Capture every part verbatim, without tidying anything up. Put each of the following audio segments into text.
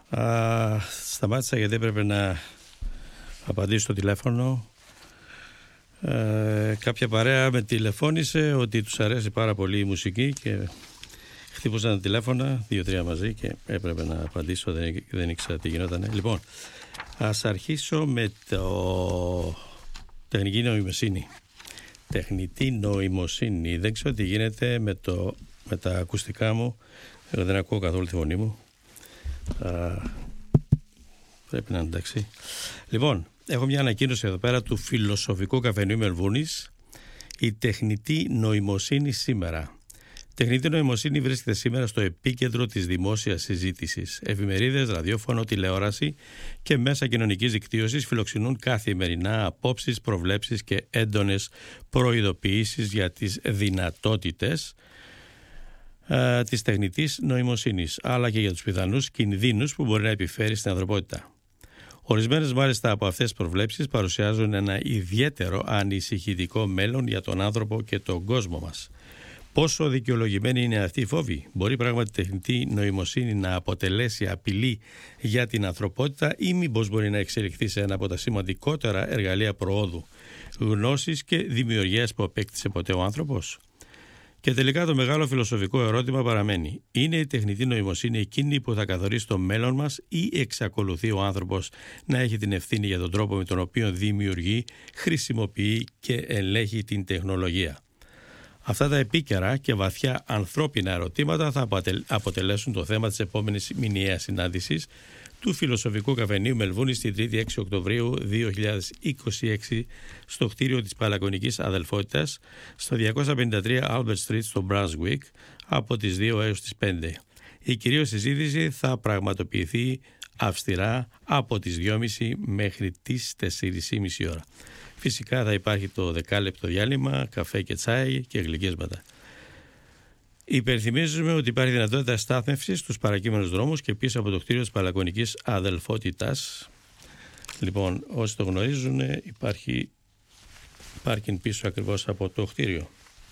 Α, σταμάτησα γιατί έπρεπε να απαντήσω στο τηλέφωνο. Ε, κάποια παρέα με τηλεφώνησε ότι τους αρέσει πάρα πολύ η μουσική και χτύπουσαν τα τηλέφωνα, δύο-τρία μαζί, και έπρεπε να απαντήσω, δεν, δεν ήξερα τι γινόταν. Λοιπόν, ας αρχίσω με το τεχνική νοημοσύνη. Τεχνητή νοημοσύνη. Δεν ξέρω τι γίνεται με, το, με τα ακουστικά μου. Εγώ δεν ακούω καθόλου τη φωνή μου. Α, πρέπει να είναι εντάξει. Λοιπόν, έχω μια ανακοίνωση εδώ πέρα του Φιλοσοφικού Καφενείου Μελβούρνης. Η τεχνητή νοημοσύνη σήμερα. Τεχνητή νοημοσύνη βρίσκεται σήμερα στο επίκεντρο της δημόσιας συζήτησης. Εφημερίδες, ραδιόφωνο, τηλεόραση και μέσα κοινωνικής δικτύωσης φιλοξενούν καθημερινά απόψεις, προβλέψεις και έντονες προειδοποιήσεις για τις δυνατότητες ε, της τεχνητής νοημοσύνης, αλλά και για τους πιθανούς κινδύνους που μπορεί να επιφέρει στην ανθρωπότητα. Ορισμένες μάλιστα από αυτές τις προβλέψεις παρουσιάζουν ένα ιδιαίτερο ανησυχητικό μέλλον για τον άνθρωπο και τον κόσμο μας. Πόσο δικαιολογημένη είναι αυτή η φόβη? Μπορεί πράγματι η τεχνητή νοημοσύνη να αποτελέσει απειλή για την ανθρωπότητα ή μήπως μπορεί να εξελιχθεί σε ένα από τα σημαντικότερα εργαλεία προόδου, γνώσης και δημιουργίας που απέκτησε ποτέ ο άνθρωπος? Και τελικά το μεγάλο φιλοσοφικό ερώτημα παραμένει. Είναι η τεχνητή νοημοσύνη εκείνη που θα καθορίσει το μέλλον μας ή εξακολουθεί ο άνθρωπος να έχει την ευθύνη για τον τρόπο με τον οποίο δημιουργεί, χρησιμοποιεί και ελέγχει την τεχνολογία? Αυτά τα επίκαιρα και βαθιά ανθρώπινα ερωτήματα θα αποτελέσουν το θέμα της επόμενης μηνιαίας συνάντησης του Φιλοσοφικού Καφενείου Μελβούρνης την Τρίτη έξι Οκτωβρίου δύο χιλιάδες είκοσι έξι στο κτίριο της Παλακωνικής Αδελφότητας στο διακόσια πενήντα τρία Albert Street στο Brunswick από τις δύο έως τις πέντε. Η κυρίως συζήτηση θα πραγματοποιηθεί αυστηρά από τις δυόμιση μέχρι τις τέσσερις και μισή ώρα. Φυσικά θα υπάρχει το δεκάλεπτο διάλειμμα, καφέ και τσάι και γλυκέσματα. Υπενθυμίζουμε ότι υπάρχει δυνατότητα στάθμευσης στους παρακείμενους δρόμους και πίσω από το κτίριο της Παλακωνικής Αδελφότητας. Λοιπόν, όσοι το γνωρίζουν, υπάρχει πάρκινγκ πίσω ακριβώς από το κτίριο.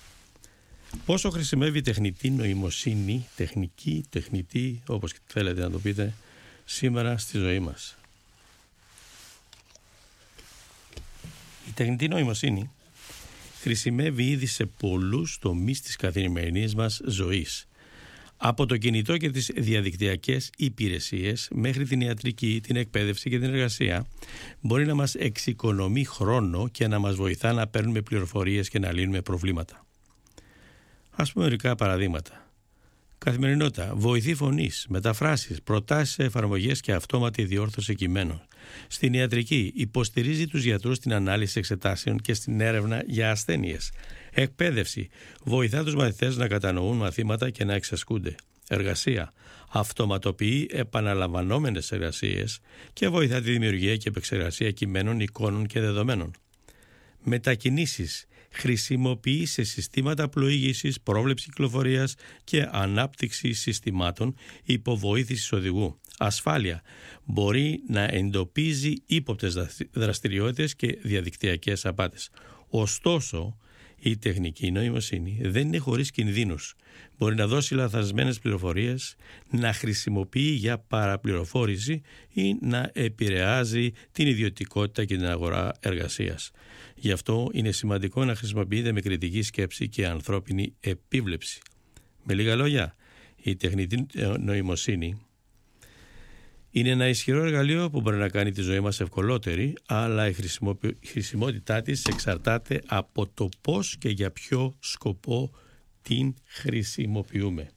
Πόσο χρησιμεύει η τεχνητή νοημοσύνη, τεχνική, τεχνητή, όπως θέλετε να το πείτε, σήμερα στη ζωή μας? Η τεχνητή νοημοσύνη χρησιμεύει ήδη σε πολλούς τομείς της καθημερινής μας ζωής. Από το κινητό και τις διαδικτυακές υπηρεσίες μέχρι την ιατρική, την εκπαίδευση και την εργασία, μπορεί να μας εξοικονομεί χρόνο και να μας βοηθά να παίρνουμε πληροφορίες και να λύνουμε προβλήματα. Ας πούμε μερικά παραδείγματα. Καθημερινότητα, βοηθή φωνής, μεταφράσεις, προτάσεις, εφαρμογές και αυτόματη διόρθωση κειμένων. Στην ιατρική, υποστηρίζει τους γιατρούς στην ανάλυση εξετάσεων και στην έρευνα για ασθένειες. Εκπαίδευση, βοηθά τους μαθητές να κατανοούν μαθήματα και να εξασκούνται. Εργασία, αυτοματοποιεί επαναλαμβανόμενες εργασίες και βοηθά τη δημιουργία και επεξεργασία κειμένων, εικόνων και δεδομένων. Μετακινήσεις, χρησιμοποιεί σε συστήματα πλοήγησης, πρόβλεψη κυκλοφορίας και ανάπτυξη συστημάτων υποβοήθησης οδηγού. Ασφάλεια, μπορεί να εντοπίζει ύποπτες δραστηριότητες και διαδικτυακές απάτες. Ωστόσο, η τεχνική νοημοσύνη δεν είναι χωρίς κινδύνους. Μπορεί να δώσει λαθασμένες πληροφορίες, να χρησιμοποιεί για παραπληροφόρηση ή να επηρεάζει την ιδιωτικότητα και την αγορά εργασίας. Γι' αυτό είναι σημαντικό να χρησιμοποιείται με κριτική σκέψη και ανθρώπινη επίβλεψη. Με λίγα λόγια, η τεχνητή νοημοσύνη είναι ένα ισχυρό εργαλείο που μπορεί να κάνει τη ζωή μας ευκολότερη, αλλά η χρησιμότητά της εξαρτάται από το πώς και για ποιο σκοπό την χρησιμοποιούμε.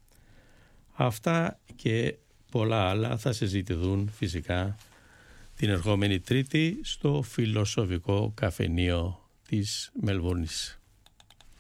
Αυτά και πολλά άλλα θα συζητηθούν φυσικά την ερχόμενη Τρίτη στο Φιλοσοφικό Καφενείο της Μελβούρνης.